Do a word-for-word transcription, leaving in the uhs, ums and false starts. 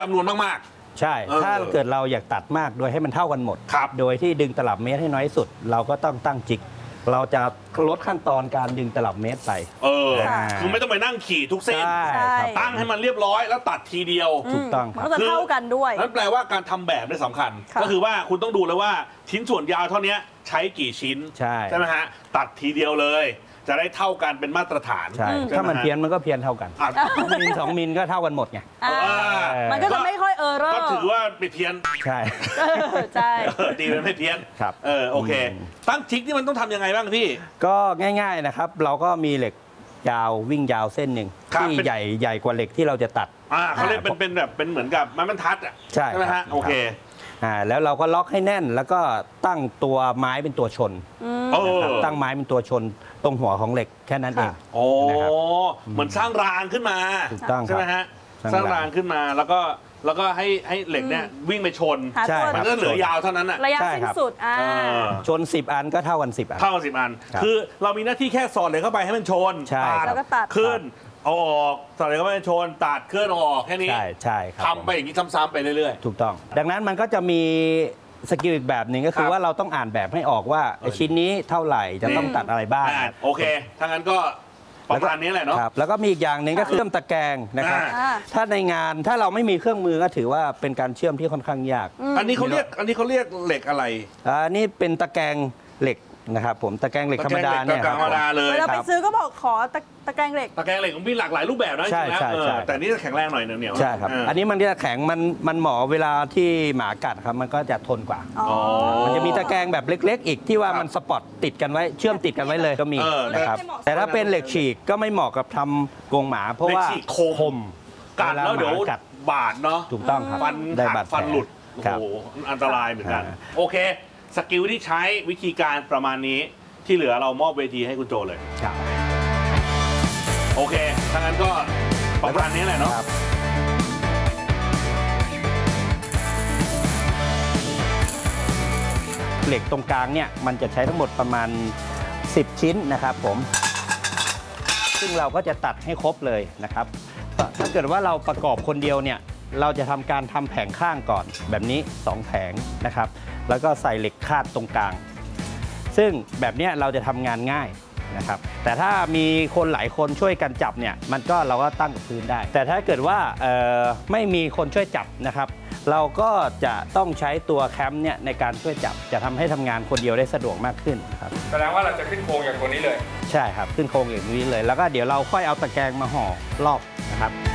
จำนวนมากๆใช่ถ้าเกิดเราอยากตัดมากโดยให้มันเท่ากันหมดโดยที่ดึงตลับเมตรให้น้อยสุดเราก็ต้องตั้งจิกเราจะลดขั้นตอนการดึงตลับเมตรไปเออคือไม่ต้องไปนั่งขี่ทุกเส้นตั้งให้มันเรียบร้อยแล้วตัดทีเดียวถูกต้องมันก็จะเท่ากันด้วยนั่นแปลว่าการทำแบบนี่สำคัญก็คือว่าคุณต้องดูแล้วว่าชิ้นส่วนยาวเท่านี้ใช้กี่ชิ้นใช่ไหมฮะตัดทีเดียวเลยจะได้เท่ากันเป็นมาตรฐานใช่ถ้ามันเพี้ยนมันก็เพี้ยนเท่ากันมิลสองมิลก็เท่ากันหมดไงมันก็จะไม่ค่อยเออร์ก็ถือว่าไปเพี้ยนใช่ใช่ดีมันไม่เพี้ยนครับเออโอเคตั้งจิกนี่มันต้องทำยังไงบ้างพี่ก็ง่ายๆนะครับเราก็มีเหล็กยาววิ่งยาวเส้นหนึ่งที่ใหญ่ใหญ่กว่าเหล็กที่เราจะตัดอ่าเขาเรียกเป็นเป็นแบบเป็นเหมือนกับไม้บรรทัดอ่ะใช่ไหมฮะโอเคอ่าแล้วเราก็ล็อกให้แน่นแล้วก็ตั้งตัวไม้เป็นตัวชนตั้งไม้เป็นตัวชนตรงหัวของเหล็กแค่นั้นเองโอ้เหมือนสร้างรางขึ้นมาถูกต้องใช่ไหมฮะสร้างรางขึ้นมาแล้วก็แล้วก็ให้ให้เหล็กเนี่ยวิ่งไปชนมันก็เหลือยาวเท่านั้นอ่ะระยะสิ้นสุดอ่าชนสิบอันก็เท่ากันสิบอันเท่ากันสิบอันคือเรามีหน้าที่แค่สอดเหล็กเข้าไปให้มันชนตัดขึ้นเอาออกสอดเหล็กเข้าไปชนตัดเคลื่อนออกแค่นี้ใช่ใช่ครับทำไปอย่างนี้ซ้ำๆไปเรื่อยๆถูกต้องดังนั้นมันก็จะมีสกิลอีกแบบหนึ่งก็คือว่าเราต้องอ่านแบบให้ออกว่าชิ้นนี้เท่าไหร่จะต้องตัดอะไรบ้างโอเคถ้างั้นก็ประมาณนี้แหละเนาะแล้วก็มีอีกอย่างหนึ่งก็คือเชื่อมตะแกรงนะครับถ้าในงานถ้าเราไม่มีเครื่องมือก็ถือว่าเป็นการเชื่อมที่ค่อนข้างยากอันนี้เขาเรียกอันนี้เขาเรียกเหล็กอะไรอันนี้เป็นตะแกรงเหล็กนะครับผมตะแกรงเหล็กธรรมดาเนี่ยธรรมดาเลยเวลาไปซื้อก็บอกขอตะแกรงเหล็กตะแกรงเหล็กมีหลากหลายรูปแบบนะใช่ใช่ใช่แต่นี่จะแข็งแรงหน่อยเหนียวใช่ครับอันนี้มันจะแข็งมันมันเหมาะเวลาที่หมากัดครับมันก็จะทนกว่ามันจะมีตะแกรงแบบเล็กๆอีกที่ว่ามันสปอตติดกันไว้เชื่อมติดกันไว้เลยก็มีนะครับแต่ถ้าเป็นเหล็กฉีกก็ไม่เหมาะกับทำกรงหมาเพราะว่าคมกัดแล้วเดี๋ยวบาดเนาะถูกต้องครับฟันหักฟันหลุดโอ้โหอันตรายเหมือนกันโอเคสกิลที่ใช้วิธีการประมาณนี้ที่เหลือเรามอบเวทีให้คุณโจเลยครับโอเคถ้างั้นก็ประมาณนี้แหละเนาะเหล็กตรงกลางเนี่ยมันจะใช้ทั้งหมดประมาณสิบชิ้นนะครับผมซึ่งเราก็จะตัดให้ครบเลยนะครับถ้าเกิดว่าเราประกอบคนเดียวเนี่ยเราจะทำการทำแผงข้างก่อนแบบนี้สองแผงนะครับแล้วก็ใส่เหล็กคาดตรงกลางซึ่งแบบนี้เราจะทำงานง่ายนะครับแต่ถ้ามีคนหลายคนช่วยกันจับเนี่ยมันก็เราก็ตั้งกับพื้นได้แต่ถ้าเกิดว่าไม่มีคนช่วยจับนะครับเราก็จะต้องใช้ตัวแคมป์เนี่ยในการช่วยจับจะทำให้ทำงานคนเดียวได้สะดวกมากขึ้นครับแสดงว่าเราจะขึ้นโครงอย่างตัวนี้เลยใช่ครับขึ้นโครงอย่างนี้เลยแล้วก็เดี๋ยวเราค่อยเอาตะแกรงมาห่อรอบนะครับ